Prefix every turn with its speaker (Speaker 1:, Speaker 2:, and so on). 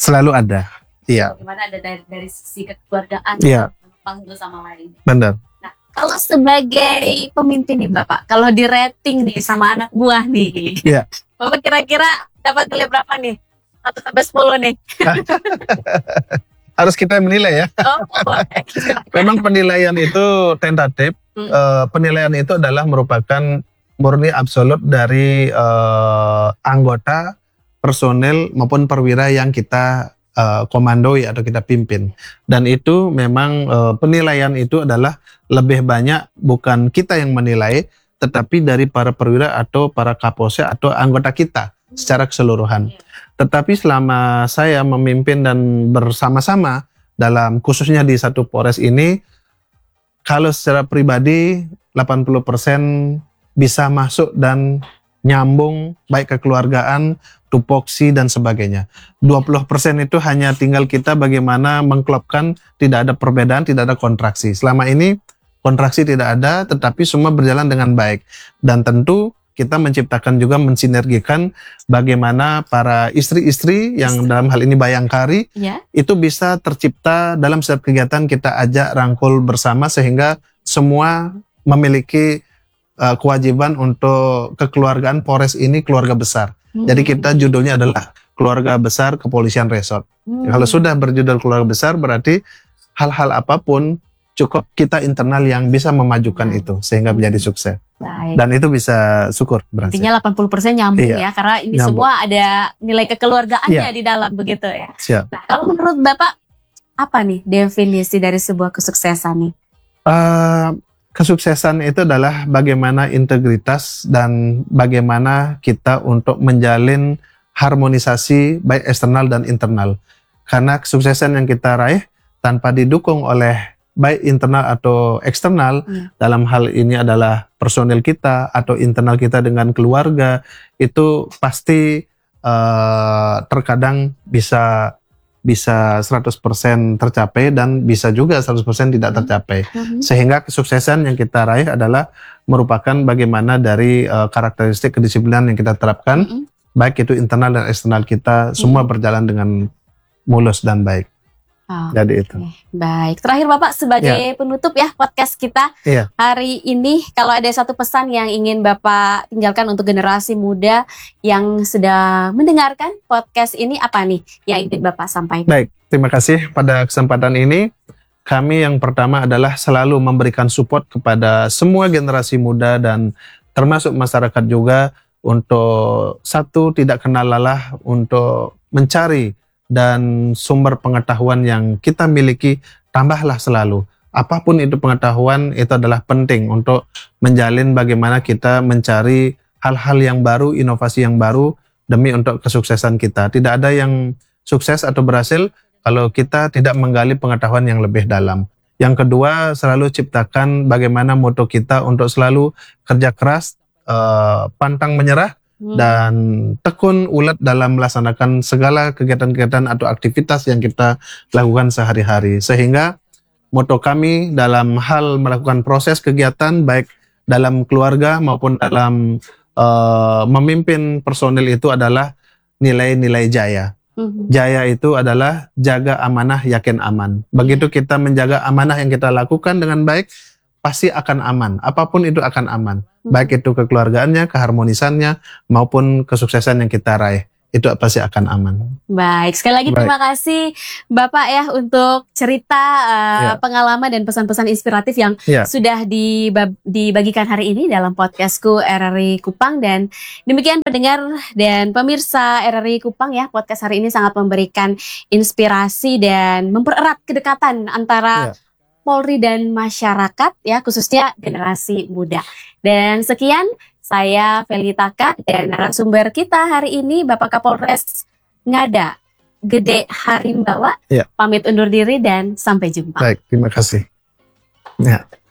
Speaker 1: Selalu ada. Iya.
Speaker 2: Bagaimana ada dari sisi kekeluargaan,
Speaker 1: Iya.
Speaker 2: satu sama lain.
Speaker 1: Benar.
Speaker 2: Nah, kalau sebagai pemimpin nih Bapak, kalau di rating nih sama anak buah nih,
Speaker 1: Iya.
Speaker 2: Bapak kira-kira dapat nilai berapa nih? 1 sampai 10 nih.
Speaker 1: Harus kita menilai ya.
Speaker 2: Oh,
Speaker 1: Memang penilaian itu tentatif. Penilaian itu adalah merupakan murni absolut dari anggota, personel maupun perwira yang kita komandoi atau kita pimpin. Dan itu memang penilaian itu adalah lebih banyak bukan kita yang menilai, tetapi dari para perwira atau para kapolsek atau anggota kita secara keseluruhan. Tetapi selama saya memimpin dan bersama-sama dalam khususnya di satu Polres ini, kalau secara pribadi 80% bisa masuk dan nyambung baik kekeluargaan, tupoksi dan sebagainya. 20% itu hanya tinggal kita bagaimana mengklopkan, tidak ada perbedaan, tidak ada kontraksi. Selama ini kontraksi tidak ada, tetapi semua berjalan dengan baik. Dan tentu kita menciptakan juga mensinergikan bagaimana para istri-istri yang dalam hal ini bayangkari itu bisa tercipta dalam setiap kegiatan kita ajak rangkul bersama sehingga semua memiliki kewajiban untuk kekeluargaan Polres ini keluarga besar. Jadi kita judulnya adalah Keluarga Besar Kepolisian Resort. Kalau sudah berjudul keluarga besar berarti hal-hal apapun cukup kita internal yang bisa memajukan itu sehingga menjadi sukses.
Speaker 2: Baik.
Speaker 1: Dan itu bisa syukur berhasil.
Speaker 2: Intinya 80% nyambung ya, karena ini
Speaker 1: nyambung.
Speaker 2: semua ada nilai kekeluargaannya di dalam begitu ya.
Speaker 1: Siap.
Speaker 2: Nah, kalau menurut Bapak apa nih definisi dari sebuah kesuksesan nih?
Speaker 1: Kesuksesan itu adalah bagaimana integritas dan bagaimana kita untuk menjalin harmonisasi baik eksternal dan internal. Karena kesuksesan yang kita raih tanpa didukung oleh baik internal atau eksternal, dalam hal ini adalah personel kita atau internal kita dengan keluarga, itu pasti terkadang bisa 100% tercapai dan bisa juga 100% tidak tercapai. Sehingga kesuksesan yang kita raih adalah merupakan bagaimana dari karakteristik kedisiplinan yang kita terapkan, baik itu internal dan eksternal kita, semua berjalan dengan mulus dan baik. Jadi itu.
Speaker 2: Baik, terakhir Bapak sebagai penutup ya podcast kita hari ini, kalau ada satu pesan yang ingin Bapak tinggalkan untuk generasi muda yang sedang mendengarkan podcast ini, apa nih yang ingin Bapak sampaikan?
Speaker 1: Baik, terima kasih pada kesempatan ini. Kami yang pertama adalah selalu memberikan support kepada semua generasi muda dan termasuk masyarakat juga untuk satu, tidak kenal lelah untuk mencari dan sumber pengetahuan yang kita miliki, tambahlah selalu. Apapun itu pengetahuan, itu adalah penting untuk menjalin bagaimana kita mencari hal-hal yang baru, inovasi yang baru demi untuk kesuksesan kita. Tidak ada yang sukses atau berhasil kalau kita tidak menggali pengetahuan yang lebih dalam. Yang kedua, selalu ciptakan bagaimana moto kita untuk selalu kerja keras, pantang menyerah, dan tekun ulet dalam melaksanakan segala kegiatan-kegiatan atau aktivitas yang kita lakukan sehari-hari. Sehingga moto kami dalam hal melakukan proses kegiatan baik dalam keluarga maupun dalam memimpin personil itu adalah nilai-nilai jaya. Jaya itu adalah jaga amanah, yakin aman. Begitu kita menjaga amanah yang kita lakukan dengan baik, pasti akan aman. Apapun itu akan aman. Baik itu kekeluargaannya, keharmonisannya, maupun kesuksesan yang kita raih. Itu pasti akan aman.
Speaker 2: Baik, sekali lagi terima kasih Bapak ya untuk cerita pengalaman dan pesan-pesan inspiratif yang sudah dibagikan hari ini dalam podcastku RRI Kupang. Dan demikian pendengar dan pemirsa RRI Kupang ya, podcast hari ini sangat memberikan inspirasi dan mempererat kedekatan antara Polri dan masyarakat ya, khususnya generasi muda. Dan sekian, saya Felitaka dan narasumber kita hari ini Bapak Kapolres Ngada Gede Harimbawa. Pamit undur diri dan sampai jumpa.
Speaker 1: Baik, terima kasih.